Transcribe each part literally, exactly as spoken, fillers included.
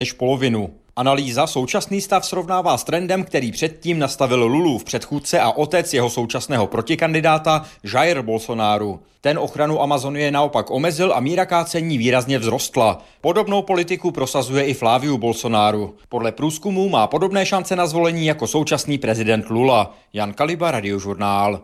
než polovinu. Analýza současný stav srovnává s trendem, který předtím nastavil Lulův předchůdce a otec jeho současného protikandidáta Jair Bolsonaro. Ten ochranu Amazonie naopak omezil a míra kácení výrazně vzrostla. Podobnou politiku prosazuje i Flaviu Bolsonaro. Podle průzkumů má podobné šance na zvolení jako současný prezident Lula. Jan Kaliba, Radiožurnál.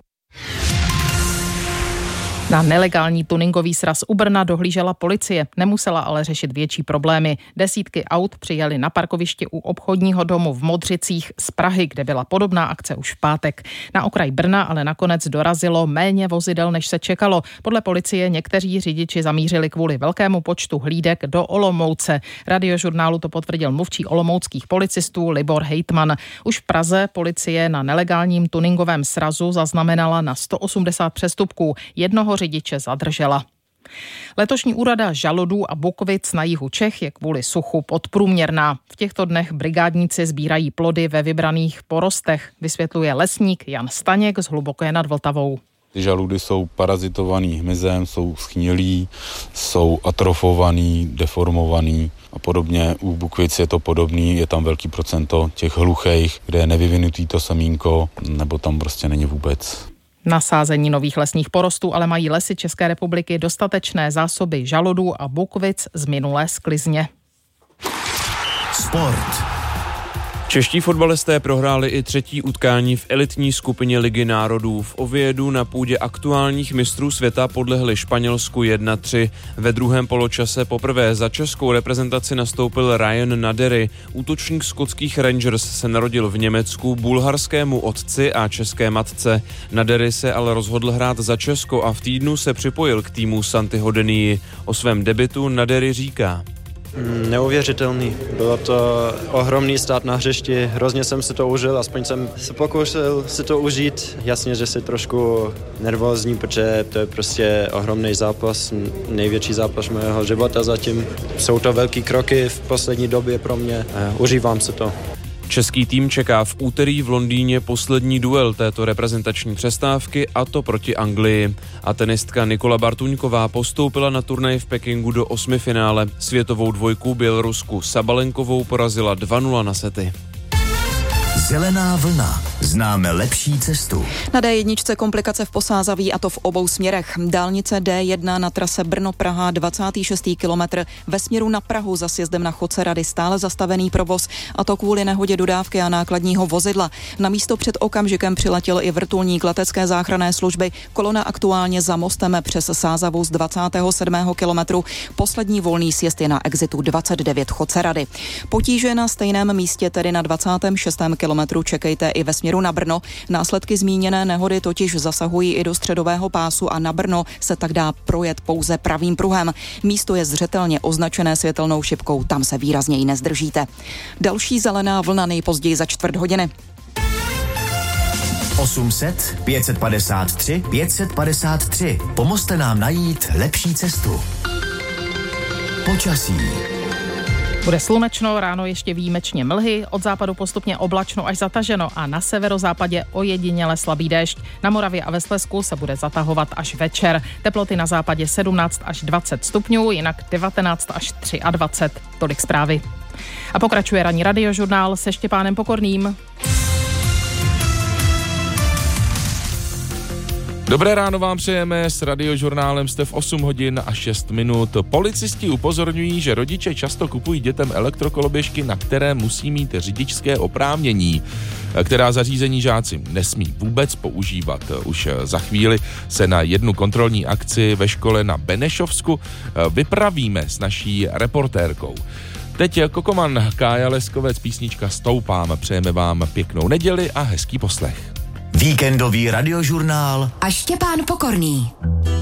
Na nelegální tuningový sraz u Brna dohlížela policie, nemusela ale řešit větší problémy. Desítky aut přijeli na parkoviště u obchodního domu v Modřicích z Prahy, kde byla podobná akce už v pátek. Na okraj Brna ale nakonec dorazilo méně vozidel, než se čekalo. Podle policie někteří řidiči zamířili kvůli velkému počtu hlídek do Olomouce. Radiožurnálu to potvrdil mluvčí olomouckých policistů Libor Hejtman. Už v Praze policie na nelegálním tuningovém srazu zaznamenala na sto osmdesát přestupků. Jednoho řidiče zadržela. Letošní úroda žaludů a bukvic na jihu Čech je kvůli suchu podprůměrná. V těchto dnech brigádníci sbírají plody ve vybraných porostech, vysvětluje lesník Jan Staněk z Hluboké nad Vltavou. Ty žaludy jsou parazitovaný hmyzem, jsou schnilí, jsou atrofovaný, deformovaný a podobně. U bukvic je to podobný, je tam velký procento těch hluchých, kde je nevyvinutý to semínko, nebo tam prostě není vůbec. Na sázení nových lesních porostů ale mají lesy České republiky dostatečné zásoby žaludů a bukvic z minulé sklizně. Sport. Čeští fotbalisté prohráli i třetí utkání v elitní skupině Ligy národů. V Oviedu na půdě aktuálních mistrů světa podlehli Španělsku jedna tři. Ve druhém poločase poprvé za českou reprezentaci nastoupil Ryan Nadery. Útočník skotských Rangers se narodil v Německu bulharskému otci a české matce. Nadery se ale rozhodl hrát za Česko a v týdnu se připojil k týmu Santy Hodenii. O svém debutu Nadery říká: Neuvěřitelný. Bylo to ohromný stát na hřišti, hrozně jsem si to užil, aspoň jsem se pokoušel si to užít. Jasně, že si trošku nervózní, protože to je prostě ohromný zápas, největší zápas mého života zatím. Jsou to velký kroky v poslední době pro mě, užívám se to. Český tým čeká v úterý v Londýně poslední duel této reprezentační přestávky, a to proti Anglii. A tenistka Nikola Bartuňková postoupila na turnaj v Pekingu do osmifinále. Světovou dvojku Bělorusku Sabalenkovou porazila dva nula na sety. Zelená vlna. Známe lepší cestu. Na dé jedna komplikace v Posázaví, a to v obou směrech. Dálnice dé jedna na trase Brno-Praha dvacátý šestý kilometr ve směru na Prahu za sjezdem na Chodce Rady stále zastavený provoz, a to kvůli nehodě dodávky a nákladního vozidla. Na místo před okamžikem přiletěl i vrtulník letecké záchranné služby. Kolona aktuálně za mostem přes Sázavu z dvacátého sedmého kilometru. Poslední volný sjezd je na exitu dvacet devět Chodce Rady. Potíže na stejném místě, tedy na dvacátém šestém kilometru, čekejte i ve směru na Brno. Následky zmíněné nehody totiž zasahují i do středového pásu a na Brno se tak dá projet pouze pravým pruhem. Místo je zřetelně označené světelnou šipkou, tam se výrazněji nezdržíte. Další zelená vlna nejpozději za čtvrt hodiny. osm set, pět set padesát tři, pět set padesát tři. Pomozte nám najít lepší cestu. Počasí. Bude slunečno, ráno ještě výjimečně mlhy, od západu postupně oblačno až zataženo a na severozápadě ojediněle slabý déšť. Na Moravě a ve Slezsku se bude zatahovat až večer. Teploty na západě sedmnáct až dvacet stupňů, jinak devatenáct až dvacet tři. Tolik zprávy. A pokračuje ranní radiožurnál se Štěpánem Pokorným. Dobré ráno vám přejeme, s Radiožurnálem jste v osm hodin a šest minut. Policisti upozorňují, že rodiče často kupují dětem elektrokoloběžky, na které musí mít řidičské oprávnění, která zařízení žáci nesmí vůbec používat. Už za chvíli se na jednu kontrolní akci ve škole na Benešovsku vypravíme s naší reportérkou. Teď Kokoman, Kája Leskovec, písnička Stoupám. Přejeme vám pěknou neděli a hezký poslech. Víkendový radiožurnál a Štěpán Pokorný.